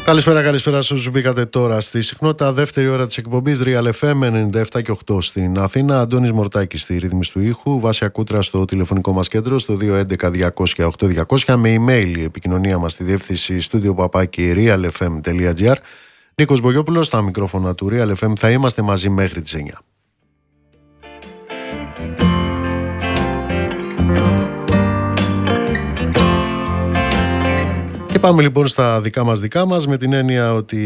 Καλησπέρα σε όσους μπήκατε τώρα στη συχνότητα. Δεύτερη ώρα της εκπομπής Real FM 97 και 8 στην Αθήνα. Αντώνης Μορτάκης στη ρύθμιση του ήχου. Βάσια Κούτρα στο τηλεφωνικό μας κέντρο στο 211-200-8200. Με email η επικοινωνία μας στη διεύθυνση studio@realfm.gr. Νίκος Μπογιόπουλος στα μικρόφωνα του Real FM. Θα είμαστε μαζί μέχρι τις 9. Και πάμε λοιπόν στα δικά μας με την έννοια ότι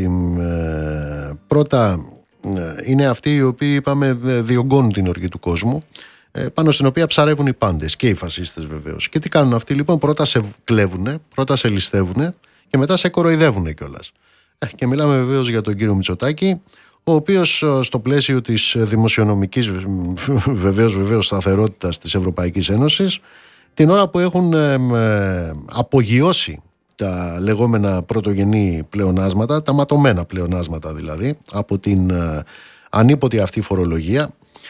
πρώτα είναι αυτοί οι οποίοι είπαμε διωγγώνουν την οργή του κόσμου, πάνω στην οποία ψαρεύουν οι πάντες και οι φασίστες βεβαίως. Και τι κάνουν αυτοί λοιπόν? Πρώτα σε κλέβουνε, πρώτα σε ληστεύουνε και μετά σε κοροϊδεύουνε κιόλας. Και μιλάμε βεβαίως για τον κύριο Μητσοτάκη, ο οποίος στο πλαίσιο της δημοσιονομικής βεβαίως σταθερότητας της Ευρωπαϊκής Ένωσης, την ώρα που έχουν απογειώσει τα λεγόμενα πρωτογενή πλεονάσματα, τα ματωμένα πλεονάσματα δηλαδή, από την ανίποτη αυτή φορολογία,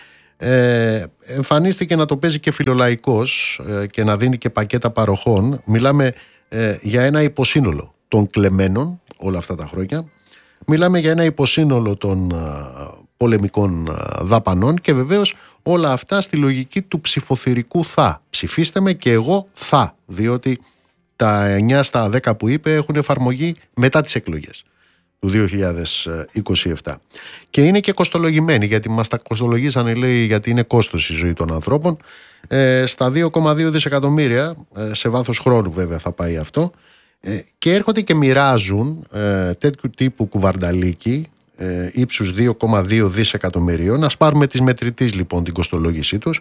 εμφανίστηκε να το παίζει και φιλολαϊκός και να δίνει και πακέτα παροχών. Μιλάμε για ένα υποσύνολο των κλεμμένων όλα αυτά τα χρόνια. Μιλάμε για ένα υποσύνολο των πολεμικών δαπανών και βεβαίως όλα αυτά στη λογική του ψηφοθυρικού θα. Ψηφίστε με και εγώ θα, διότι τα 9 στα 10 που είπε έχουν εφαρμογή μετά τις εκλογές του 2027. Και είναι και κοστολογημένοι, γιατί μας τα κοστολογήσανε, λέει, γιατί είναι κόστος η ζωή των ανθρώπων. Στα 2,2 δισεκατομμύρια, σε βάθος χρόνου βέβαια θα πάει αυτό, και έρχονται και μοιράζουν τέτοιου τύπου κουβαρνταλίκι ύψους 2,2 δισεκατομμυρίων. Ας πάρουμε τις μετρητής λοιπόν την κοστολόγησή τους,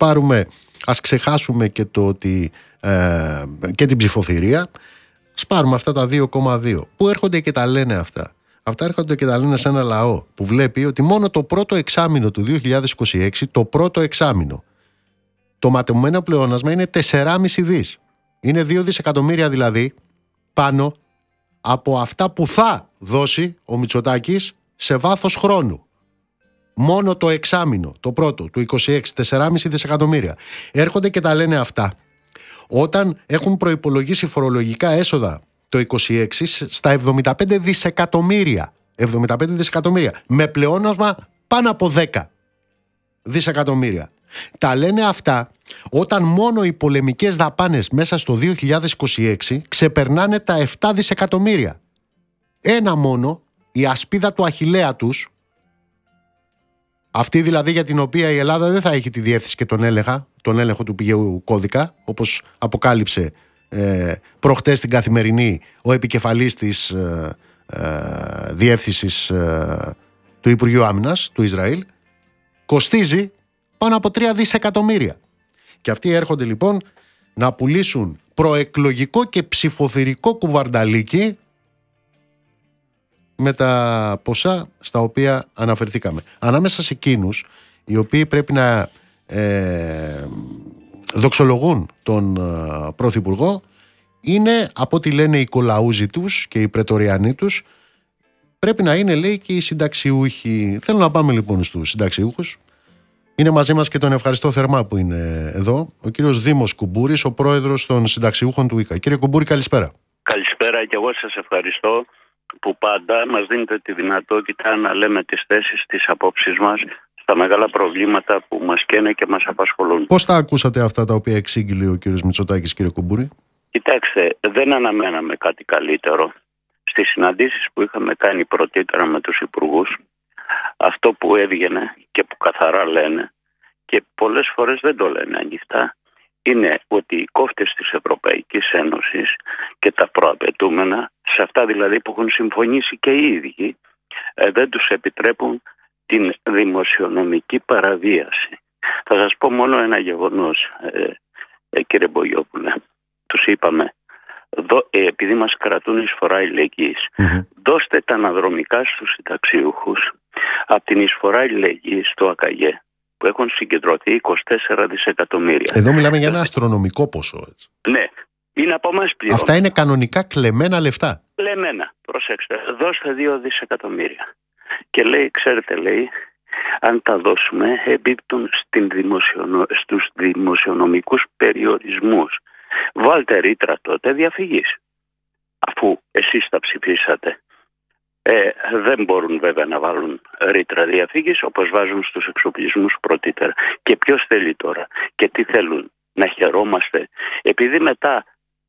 ας ξεχάσουμε και το ότι και την ψηφοθυρία. Ας πάρουμε αυτά τα 2,2 που έρχονται και τα λένε αυτά. Αυτά έρχονται και τα λένε σε ένα λαό που βλέπει ότι μόνο το πρώτο εξάμηνο του 2026, το πρώτο εξάμηνο, το ματωμένο πλεόνασμα είναι 4,5 δις. Είναι 2 δισεκατομμύρια δηλαδή πάνω από αυτά που θα δώσει ο Μητσοτάκης σε βάθος χρόνου. Μόνο το εξάμηνο, το πρώτο, του 26, 4,5 δισεκατομμύρια. Έρχονται και τα λένε αυτά όταν έχουν προϋπολογίσει φορολογικά έσοδα το 26 στα 75 δισεκατομμύρια. 75 δισεκατομμύρια. Με πλεόνασμα πάνω από 10 δισεκατομμύρια. Τα λένε αυτά όταν μόνο οι πολεμικές δαπάνες μέσα στο 2026 ξεπερνάνε τα 7 δισεκατομμύρια. Ένα μόνο, η ασπίδα του Αχιλλέα τους, αυτή δηλαδή για την οποία η Ελλάδα δεν θα έχει τη διεύθυνση και τον έλεγχο του πηγαίου κώδικα, όπως αποκάλυψε προχτές στην Καθημερινή ο επικεφαλής της διεύθυνσης του Υπουργείου Άμυνας του Ισραήλ, κοστίζει πάνω από 3 δισεκατομμύρια. Και αυτοί έρχονται λοιπόν να πουλήσουν προεκλογικό και ψηφοθυρικό κουβαρνταλίκι με τα ποσά στα οποία αναφερθήκαμε. Ανάμεσα σε εκείνους οι οποίοι πρέπει να δοξολογούν τον Πρωθυπουργό είναι, από ό,τι λένε οι κολαούζοι τους και οι πρετοριανοί τους, πρέπει να είναι, λέει, και οι συνταξιούχοι. Θέλω να πάμε λοιπόν στους συνταξιούχους. Είναι μαζί μας και τον ευχαριστώ θερμά που είναι εδώ ο κύριος Δήμος Κουμπούρης, ο πρόεδρος των συνταξιούχων του ΙΚΑ. Κύριε Κουμπούρη, καλησπέρα. Καλησπέρα και εγώ σας ευχαριστώ που πάντα μας δίνετε τη δυνατότητα να λέμε τις θέσεις, τις απόψεις μας στα μεγάλα προβλήματα που μας καίνε και μας απασχολούν. Πώς τα ακούσατε αυτά τα οποία εξήγηλε ο κύριος Μητσοτάκης, κύριε Κουμπούρη? Κοιτάξτε, δεν αναμέναμε κάτι καλύτερο. Στις συναντήσεις που είχαμε κάνει πρωτήτερα με τους υπουργούς, αυτό που έβγαινε και που καθαρά λένε, και πολλές φορές δεν το λένε ανοιχτά, είναι ότι οι κόφτες της Ευρωπαϊκής Ένωσης και τα προαπαιτούμενα, σε αυτά δηλαδή που έχουν συμφωνήσει και οι ίδιοι, δεν τους επιτρέπουν την δημοσιονομική παραβίαση. Θα σας πω μόνο ένα γεγονός, κύριε Μπογιόπουλε. Τους είπαμε, επειδή μας κρατούν εισφορά ηλεγγύης, δώστε τα αναδρομικά στους συνταξιούχους από την εισφορά ηλεγγύης στο ΑΚΑΓΕ, που έχουν συγκεντρωθεί 24 δισεκατομμύρια. Εδώ μιλάμε για ένα αστρονομικό ποσό, έτσι. Ναι, είναι από εμάς πλέον. Αυτά είναι κανονικά κλεμμένα λεφτά. Κλεμμένα, προσέξτε, δώστε 2 δισεκατομμύρια. Και λέει, ξέρετε, λέει, αν τα δώσουμε εμπίπτουν στους δημοσιονομικούς περιορισμούς. Βάλτε ρήτρα τότε διαφυγής. αφού εσείς τα ψηφίσατε. Δεν μπορούν βέβαια να βάλουν ρήτρα διαφύγης όπως βάζουν στους εξοπλισμούς πρωτήτερα. Και ποιος θέλει τώρα και τι θέλουν? Να χαιρόμαστε επειδή μετά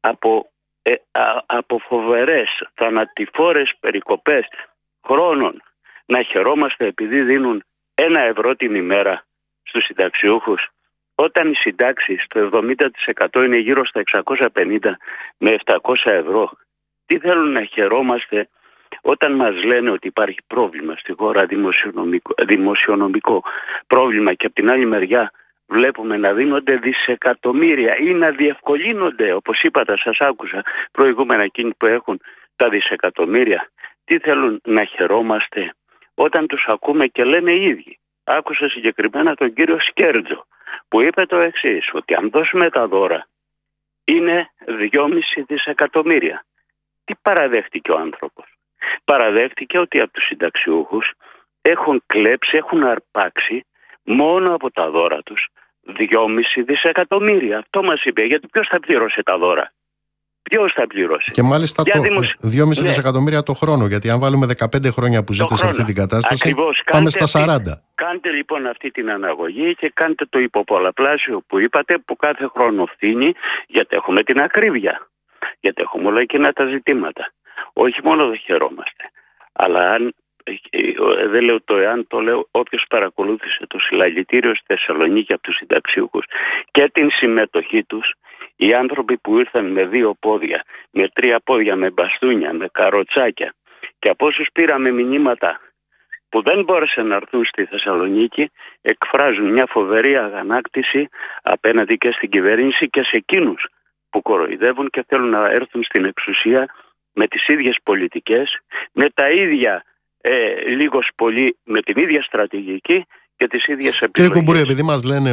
από φοβερές θανατηφόρες περικοπές χρόνων, να χαιρόμαστε επειδή δίνουν 1 ευρώ την ημέρα στους συνταξιούχους, όταν οι συντάξεις το 70% είναι γύρω στα 650 με 700 ευρώ? Τι θέλουν να χαιρόμαστε όταν μας λένε ότι υπάρχει πρόβλημα στη χώρα, δημοσιονομικό πρόβλημα, και από την άλλη μεριά βλέπουμε να δίνονται δισεκατομμύρια ή να διευκολύνονται, όπως είπατε, σας άκουσα προηγούμενα, εκείνοι που έχουν τα δισεκατομμύρια? Τι θέλουν να χαιρόμαστε όταν τους ακούμε και λένε οι ίδιοι? Άκουσα συγκεκριμένα τον κύριο Σκέρτζο που είπε το εξής, ότι αν δώσουμε τα δώρα είναι 2,5 δισεκατομμύρια. Τι παραδέχτηκε ο άνθρωπος? Παραδέχτηκε ότι από τους συνταξιούχους έχουν κλέψει, έχουν αρπάξει μόνο από τα δώρα τους 2,5 δισεκατομμύρια. Αυτό μας είπε. Γιατί ποιος θα πλήρωσε τα δώρα? Ποιος θα πλήρωσε? Και μάλιστα 2,5 δισεκατομμύρια το χρόνο. Γιατί αν βάλουμε 15 χρόνια που ζείτε σε αυτή την κατάσταση, ακριβώς, πάμε στα 40. Κάντε λοιπόν αυτή την αναγωγή και κάντε το υποπολαπλάσιο που είπατε, που κάθε χρόνο φθήνει, γιατί έχουμε την ακρίβεια. Γιατί έχουμε όλα εκείνα τα ζητήματα. Όχι μόνο δεν χαιρόμαστε, αλλά αν, δεν λέω το εάν, το λέω όποιος παρακολούθησε το συλλαλητήριο στη Θεσσαλονίκη από τους συνταξιούχους και την συμμετοχή τους, οι άνθρωποι που ήρθαν με 2 πόδια, με 3 πόδια, με μπαστούνια, με καροτσάκια, και από όσους πήραμε μηνύματα που δεν μπόρεσαν να έρθουν στη Θεσσαλονίκη, εκφράζουν μια φοβερή αγανάκτηση απέναντι και στην κυβέρνηση και σε εκείνους που κοροϊδεύουν και θέλουν να έρθουν στην εξουσία με τις ίδιες πολιτικές, με τα ίδια λίγος πολύ, με την ίδια στρατηγική και τις ίδιες επιλογές. Κύριε Κουμπούρη, επειδή μας λένε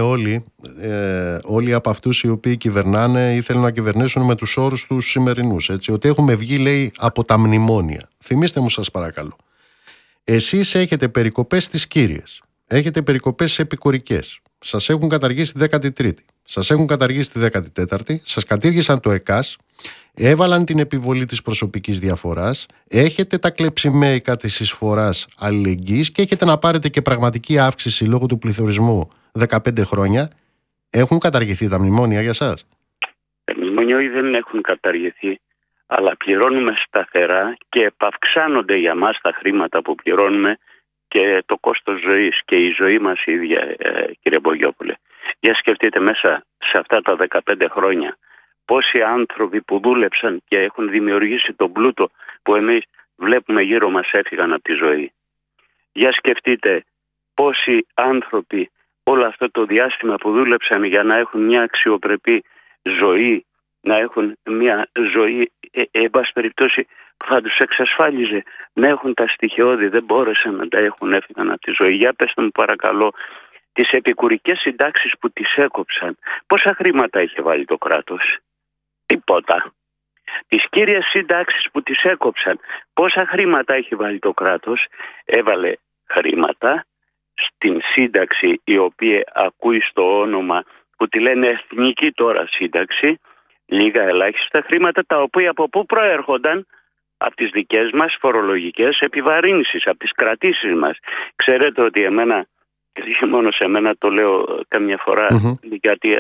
όλοι από αυτούς οι οποίοι κυβερνάνε ή θέλουν να κυβερνήσουν με τους όρους τους σημερινούς, έτσι, ότι έχουμε βγει, λέει, από τα μνημόνια. Θυμήστε μου, σας παρακαλώ. Εσείς έχετε περικοπές στις κύριες, έχετε περικοπές στις επικουρικές, σας έχουν καταργήσει τη 13η, σας έχουν καταργήσει τη 14η, σας κατήργησαν το ΕΚΑΣ, έβαλαν την επιβολή της προσωπικής διαφοράς, έχετε τα κλεψιμαίικα της εισφοράς αλληλεγγύης και έχετε να πάρετε και πραγματική αύξηση λόγω του πληθωρισμού 15 χρόνια. Έχουν καταργηθεί τα μνημόνια για σας? Τα μνημόνια δεν έχουν καταργηθεί, αλλά πληρώνουμε σταθερά και επαυξάνονται για μας τα χρήματα που πληρώνουμε και το κόστος ζωής και η ζωή μας ίδια, κύριε Μπογιόπουλε. Για σκεφτείτε μέσα σε αυτά τα 15 χρόνια πόσοι άνθρωποι που δούλεψαν και έχουν δημιουργήσει τον πλούτο που εμείς βλέπουμε γύρω μας έφυγαν από τη ζωή. Για σκεφτείτε πόσοι άνθρωποι όλο αυτό το διάστημα που δούλεψαν για να έχουν μια αξιοπρεπή ζωή, να έχουν μια ζωή, εν πάση περιπτώσει, που θα τους εξασφάλιζε να έχουν τα στοιχειώδη, δεν μπόρεσαν να τα έχουν, έφυγαν από τη ζωή. Για πέστε μου παρακαλώ, τις επικουρικές συντάξεις που τις έκοψαν, πόσα χρήματα είχε βάλει το κράτος? Τίποτα. Τις κύριες συντάξεις που τις έκοψαν, πόσα χρήματα έχει βάλει το κράτος? Έβαλε χρήματα στην σύνταξη, η οποία ακούει στο όνομα που τη λένε εθνική τώρα σύνταξη, λίγα ελάχιστα χρήματα, τα οποία από πού προέρχονταν? Από τις δικές μας φορολογικές επιβαρύνσεις, από τις κρατήσεις μας. Ξέρετε ότι εμένα, και μόνο σε μένα το λέω καμιά φορά, γιατί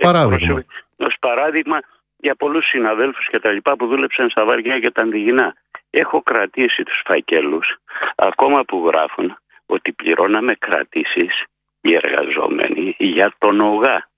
ως παράδειγμα για πολλούς συναδέλφους και τα λοιπά που δούλεψαν στα βαριά και τα αντιγυνά, έχω κρατήσει τους φακέλους ακόμα που γράφουν ότι πληρώναμε κρατήσεις οι εργαζόμενοι για τον ΟΓΑ.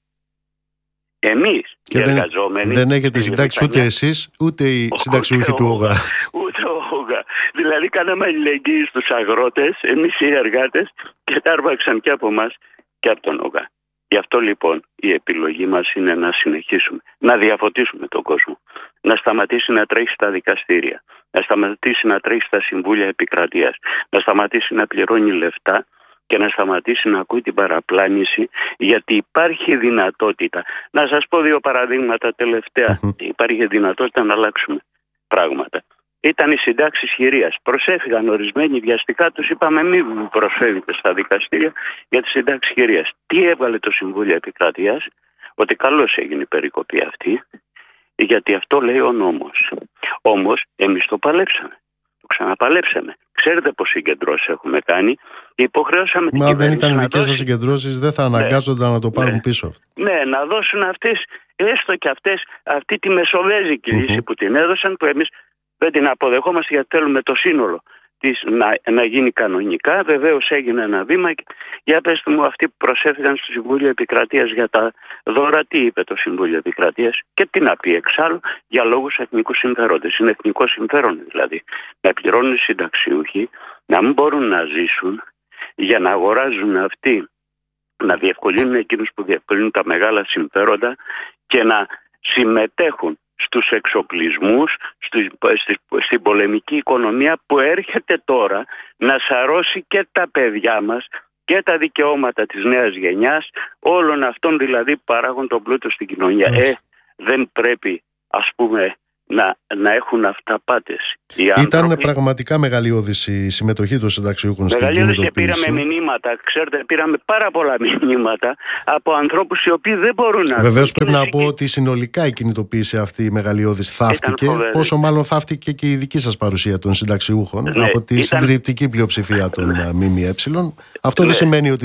Εμείς και οι εργαζόμενοι δεν έχετε συντάξει ούτε εσείς ούτε οι συνταξιούχοι του ΟΓΑ. Ούτε ο ΟΓΑ. Δηλαδή κάναμε αλληλεγγύη στους αγρότες, εμείς οι εργάτες, και τα άρπαξαν και από εμάς και από τον ΟΓΑ. Γι' αυτό λοιπόν η επιλογή μας είναι να συνεχίσουμε, να διαφωτίσουμε τον κόσμο, να σταματήσει να τρέχει στα δικαστήρια, να σταματήσει να τρέχει στα συμβούλια επικρατείας, να σταματήσει να πληρώνει λεφτά και να σταματήσει να ακούει την παραπλάνηση, γιατί υπάρχει δυνατότητα. Να σας πω 2 παραδείγματα τελευταία. Υπάρχει δυνατότητα να αλλάξουμε πράγματα. Ήταν οι συντάξεις χειρίας. Προσέφυγαν ορισμένοι βιαστικά, τους είπαμε μην προσφεύγετε στα δικαστήρια για τις συντάξεις χειρίας. Τι έβγαλε το Συμβούλιο Επικρατείας? Ότι καλώς έγινε η περικοπή αυτή. γιατί αυτό λέει ο νόμος. Όμως εμείς το παλέψαμε. Το ξαναπαλέψαμε. Ξέρετε πως συγκεντρώσεις έχουμε κάνει. Υποχρεώσαμε την κυβέρνηση. Μα δεν ήταν δικές σας συγκεντρώσεις, δεν θα αναγκάζονταν να το πάρουν πίσω. Ναι, να δώσουν αυτές, έστω και αυτές, αυτή τη μεσοβέζικη λύση που την έδωσαν, που εμείς δεν την αποδεχόμαστε γιατί θέλουμε το σύνολο της να γίνει κανονικά. Βεβαίως έγινε ένα βήμα. Για πέστε μου, αυτοί που προσέφηκαν στο Συμβούλιο Επικρατείας για τα δώρα, τι είπε το Συμβούλιο Επικρατείας και τι να πει εξάλλου, για λόγους εθνικού συμφέροντος. Είναι εθνικό συμφέρον δηλαδή να πληρώνουν οι συνταξιούχοι, να μην μπορούν να ζήσουν, για να αγοράζουν αυτοί, να διευκολύνουν εκείνους που διευκολύνουν τα μεγάλα συμφέροντα και να συμμετέχουν στους εξοπλισμούς, στην πολεμική οικονομία που έρχεται τώρα να σαρώσει και τα παιδιά μας και τα δικαιώματα της νέας γενιάς, όλων αυτών δηλαδή που παράγουν τον πλούτο στην κοινωνία. Δεν πρέπει, ας πούμε, να έχουν αυταπάτες. Ήταν πραγματικά μεγαλειώδης η συμμετοχή των συνταξιούχων στην κινητοποίηση. Και πήραμε μηνύματα, ξέρετε, πήραμε πάρα πολλά μηνύματα από ανθρώπους οι οποίοι δεν μπορούν να... Βεβαίως πρέπει να πω ότι συνολικά η κινητοποίηση αυτή η μεγαλειώδης θαύτηκε, πόσο μάλλον θαύτηκε και η δική σας παρουσία των συνταξιούχων από τη συντριπτική πλειοψηφία των ΜΜΕ. Αυτό δεν σημαίνει ότι